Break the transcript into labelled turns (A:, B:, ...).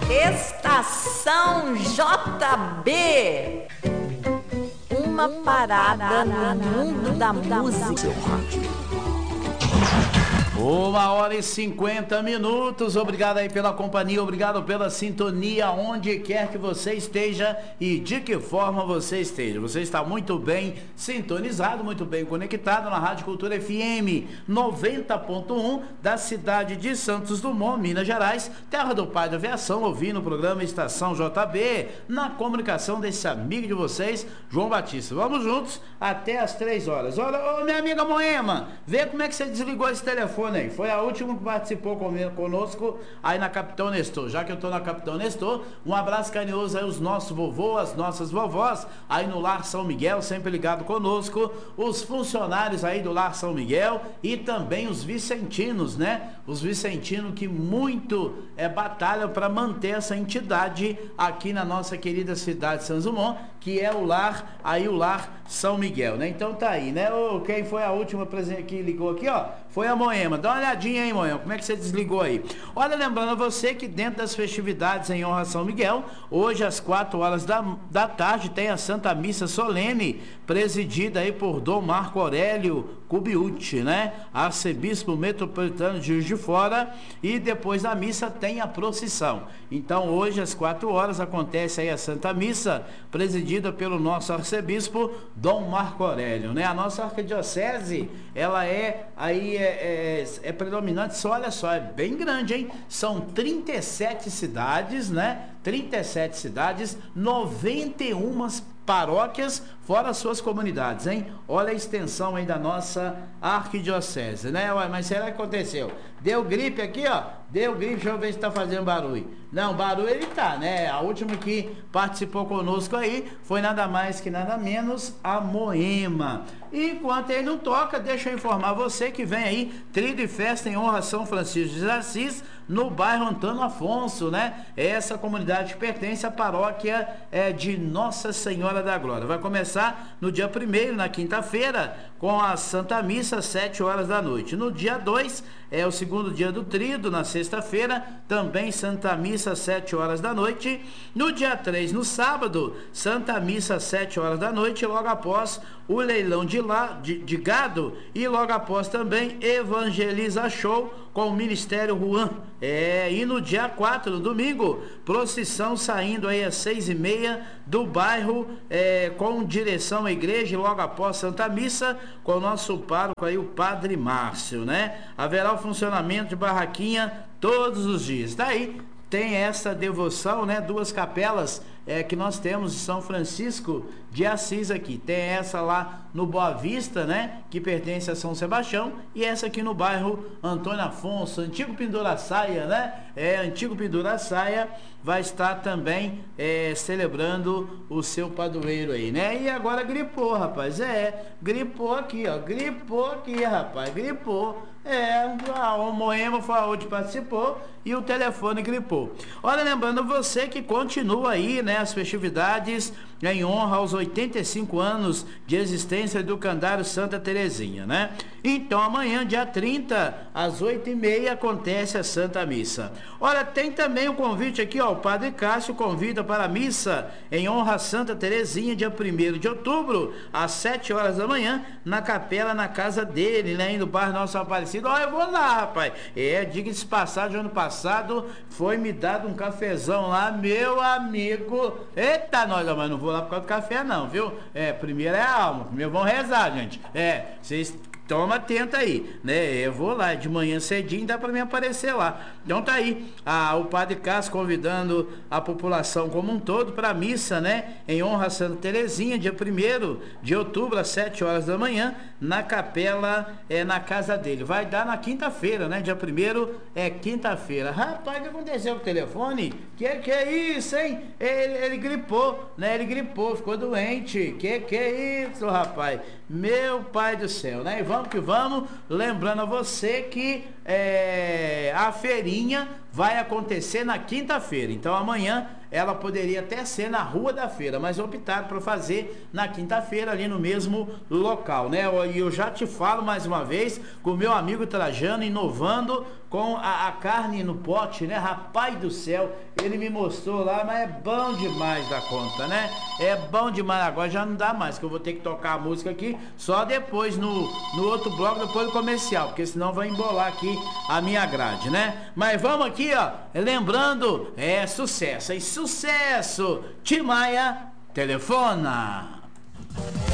A: Estação JB. Uma parada no mundo da música.
B: 1h50. Obrigado aí pela companhia, obrigado pela sintonia, onde quer que você esteja e de que forma você esteja. Você está muito bem sintonizado, muito bem conectado na Rádio Cultura FM 90.1 da cidade de Santos Dumont, Minas Gerais, terra do pai da aviação, ouvindo o programa Estação JB, na comunicação desse amigo de vocês, João Batista. Vamos juntos até as 3 horas. Olha, ô, minha amiga Moema, vê como é que você desligou esse telefone aí. Foi a última que participou conosco aí na Capitão Nestor. Já que eu tô na Capitão Nestor, um abraço carinhoso aí aos nossos vovôs, as nossas vovós aí no Lar São Miguel, sempre ligado conosco, os funcionários aí do Lar São Miguel e também os vicentinos, né? Os vicentinos que muito batalham para manter essa entidade aqui na nossa querida cidade de Santos Dumont, que é o Lar São Miguel, né? Então tá aí, né? Quem foi a última que ligou aqui, ó? Foi a Moema. Dá uma olhadinha aí, Moema, como é que você desligou aí? Olha, lembrando a você que dentro das festividades em honra a São Miguel, hoje às 4 horas da tarde tem a Santa Missa Solene, presidida aí por Dom Marco Aurélio Cubiucci, né? Arcebispo Metropolitano de Juiz de Fora, e depois da missa tem a procissão. Então hoje às 4 horas acontece aí a Santa Missa, presidida pelo nosso arcebispo Dom Marco Aurélio, né? A nossa arquidiocese, ela é predominante, só olha só, é bem grande, hein? São 37 cidades, né? 37 cidades, 91 paróquias, fora as suas comunidades, hein? Olha a extensão aí da nossa arquidiocese, né? Ué, mas será que aconteceu? Deu gripe aqui, ó? Deu gripe, deixa eu ver se tá fazendo barulho. Não, barulho ele tá, né? A última que participou conosco aí foi nada mais que nada menos a Moema. E enquanto ele não toca, deixa eu informar você que vem aí trilha e festa em honra a São Francisco de Assis, no bairro Antônio Afonso, né? Essa comunidade pertence à paróquia de Nossa Senhora da Glória. Vai começar no dia 1º, na quinta-feira, com a Santa Missa às 7 horas da noite. No dia 2, é o segundo dia do Tríduo, na sexta-feira, também Santa Missa às 7 horas da noite. No dia 3, no sábado, Santa Missa às 7 horas da noite, logo após o leilão de gado, e logo após também Evangeliza Show com o Ministério Juan. E no dia 4, no domingo, procissão saindo aí às 6h30 do bairro, com direção à igreja, e logo após Santa Missa, com o nosso pároco aí, o Padre Márcio, né? Haverá o funcionamento de barraquinha todos os dias. Daí tem essa devoção, né? 2 capelas que nós temos de São Francisco de Assis aqui. Tem essa lá no Boa Vista, né? Que pertence a São Sebastião, e essa aqui no bairro Antônio Afonso, antigo Penduraçaia, né? Antigo Penduraçaia vai estar também celebrando o seu padroeiro aí, né? E agora gripou, rapaz. Gripou aqui, ó. Gripou aqui, rapaz. Gripou. A Moema foi a outra que participou e o telefone gripou. Olha, lembrando você que continua aí, né, as festividades em honra aos 85 anos de existência do Candário Santa Terezinha, né? Então amanhã, dia 30, às 8h30, acontece a Santa Missa. Olha, tem também um convite aqui, ó, o Padre Cássio convida para a missa em honra a Santa Terezinha, dia 1º de outubro, às 7 horas da manhã, na capela, na casa dele, né, no bairro Nosso Aparecido. Ó, eu vou lá, rapaz. Diga-se passagem, ano passado foi me dado um cafezão lá, meu amigo. Eita, nós, mas não vou lá por causa do café não, viu? Primeiro é a alma, primeiro vão rezar, gente. Vocês toma atento aí, né? Eu vou lá de manhã cedinho, dá para me aparecer lá. Então tá aí, o Padre Cássio convidando a população como um todo para a missa, né? Em honra a Santa Terezinha, dia 1º de outubro, às 7 horas da manhã, na capela, na casa dele. Vai dar na quinta-feira, né? Dia 1º é quinta-feira. Rapaz, o que aconteceu com o telefone? Que é isso, hein? Ele gripou, né? Ele gripou, ficou doente. Que é isso, rapaz? Meu pai do céu, né? E vamos que vamos, lembrando a você que a feirinha vai acontecer na quinta-feira. Então amanhã ela poderia até ser na Rua da Feira, mas optaram por fazer na quinta-feira ali no mesmo local, né? E eu já te falo mais uma vez com o meu amigo Trajano inovando com a carne no pote, né? Rapaz do céu, ele me mostrou lá, mas é bom demais da conta, né? É bom demais. Agora já não dá mais, que eu vou ter que tocar a música aqui só depois no outro bloco, depois do comercial, porque senão vai embolar aqui a minha grade, né? Mas vamos aqui, ó, lembrando, sucesso, Tim Maia, telefona.